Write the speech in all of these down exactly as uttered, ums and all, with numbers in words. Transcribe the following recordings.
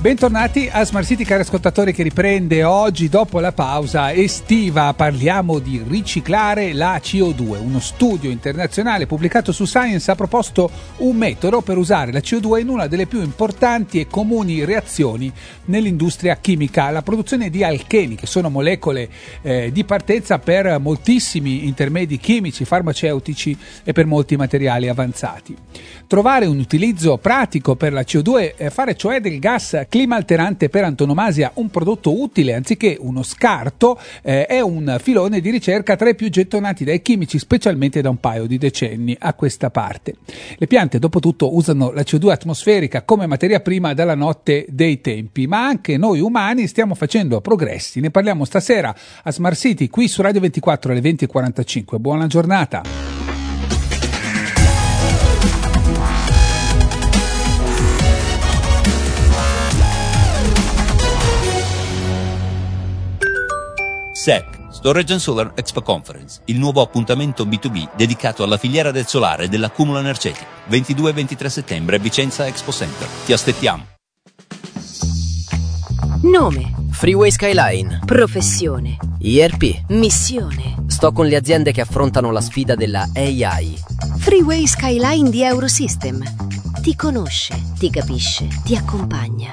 Bentornati a Smart City, cari ascoltatori, che riprende oggi dopo la pausa estiva. Parliamo di riciclare la C O due. Uno studio internazionale pubblicato su Science ha proposto un metodo per usare la C O due in una delle più importanti e comuni reazioni nell'industria chimica, la produzione di alcheni, che sono molecole eh, di partenza per moltissimi intermedi chimici, farmaceutici e per molti materiali avanzati. Trovare un utilizzo pratico per la C O due, eh, fare cioè del gas clima alterante per antonomasia un prodotto utile anziché uno scarto, eh, è un filone di ricerca tra i più gettonati dai chimici, specialmente da un paio di decenni a questa parte. Le piante, dopo tutto, usano la C O due atmosferica come materia prima dalla notte dei tempi, ma anche noi umani stiamo facendo progressi. Ne parliamo stasera a Smart City, qui su Radio ventiquattro alle venti e quarantacinque. Buona giornata. S E C, Storage and Solar Expo Conference, il nuovo appuntamento B due B dedicato alla filiera del solare e dell'accumulo energetico. ventidue e ventitré settembre a Vicenza Expo Center. Ti aspettiamo. Nome: Freeway Skyline. professione: I R P. missione: Sto con le aziende che affrontano la sfida della A I. Freeway Skyline di Eurosystem. Ti conosce, ti capisce, ti accompagna.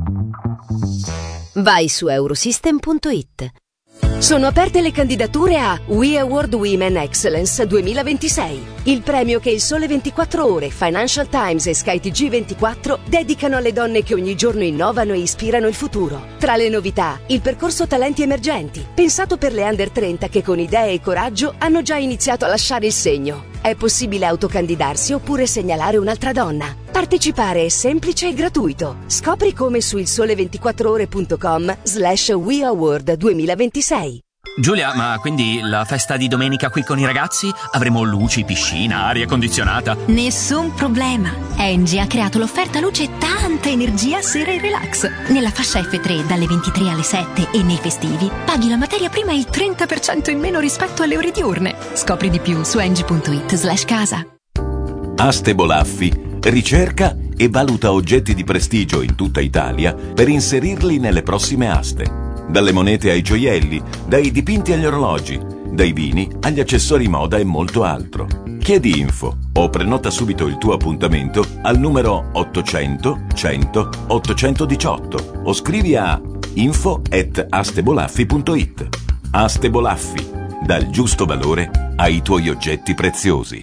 Vai su eurosystem punto it. Sono aperte le candidature a We Award Women Excellence duemilaventisei, il premio che il Sole ventiquattro Ore, Financial Times e Sky T G ventiquattro dedicano alle donne che ogni giorno innovano e ispirano il futuro. Tra le novità, il percorso Talenti Emergenti, pensato per le under trenta che con idee e coraggio hanno già iniziato a lasciare il segno. È possibile autocandidarsi oppure segnalare un'altra donna. Partecipare è semplice e gratuito. Scopri come su il sole ventiquattro ore punto com slash We Award duemilaventisei. Giulia, ma quindi la festa di domenica qui con i ragazzi? Avremo luci, piscina, aria condizionata? Nessun problema. Engie ha creato l'offerta luce e tanta energia sera e relax. Nella fascia F tre dalle ventitré alle sette e nei festivi paghi la materia prima il trenta per cento in meno rispetto alle ore diurne. Scopri di più su engie punto it slash casa. Aste Bolaffi ricerca e valuta oggetti di prestigio in tutta Italia per inserirli nelle prossime aste. Dalle monete ai gioielli, dai dipinti agli orologi, dai vini agli accessori moda e molto altro. Chiedi info o prenota subito il tuo appuntamento al numero ottocento cento ottocentodiciotto o scrivi a info at astebolaffi punto it. Aste Bolaffi, dal giusto valore ai tuoi oggetti preziosi.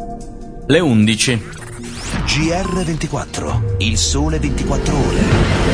Le undici. G R ventiquattro, il sole ventiquattro ore.